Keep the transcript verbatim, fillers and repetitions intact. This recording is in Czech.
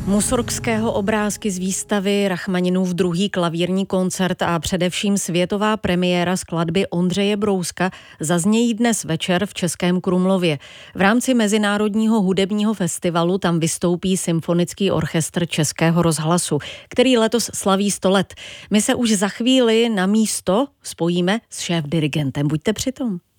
Mussorgského obrázky z výstavy, Rachmaninův druhý klavírní koncert a především světová premiéra skladby Ondřeje Brouska zaznějí dnes večer v Českém Krumlově. V rámci Mezinárodního hudebního festivalu tam vystoupí Symfonický orchestr Českého rozhlasu, který letos slaví sto let. My se už za chvíli na místo spojíme s šéfdirigentem. Buďte přitom.